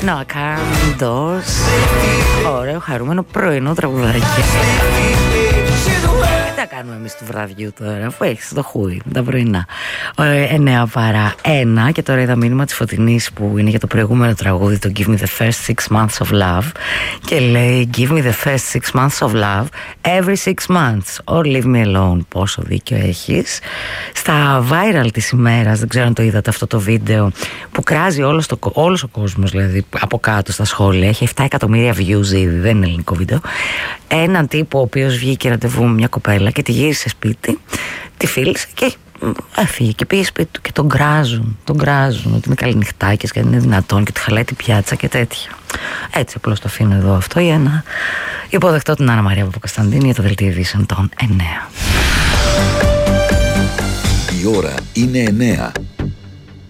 No Candles. Ωραίο χαρούμενο πρωινό τραγουδάκι. Τι θα κάνουμε εμείς του βραδιού τώρα, αφού έχεις το χούι, τα πρωινά. 9 παρά 1 και τώρα είδα μήνυμα της Φωτεινής που είναι για το προηγούμενο τραγούδι, το Give me the first 6 months of love, και λέει Give me the first 6 months of love every 6 months or leave me alone. Πόσο δίκιο έχεις. Στα viral της ημέρας, δεν ξέρω αν το είδατε αυτό το βίντεο που κράζει όλος ο κόσμος, δηλαδή από κάτω στα σχόλια, έχει 7 εκατομμύρια views ήδη, δεν είναι ελληνικό βίντεο. Έναν τύπο ο οποίος βγήκε ραντεβού με μια κοπέλα και τη γύρισε σπίτι, τη φίλησε και έφυγε και πήγε σπίτι του και τον κράζουν ότι είναι καληνυχτάκες και δεν είναι δυνατόν και τη χαλάει την πιάτσα και τέτοια. Έτσι απλώς το αφήνω εδώ αυτό για να υποδεχτώ την Άννα Μαρία Παπακοσταντίνη για το δελτίο ειδήσεων των 9. Η ώρα είναι 9.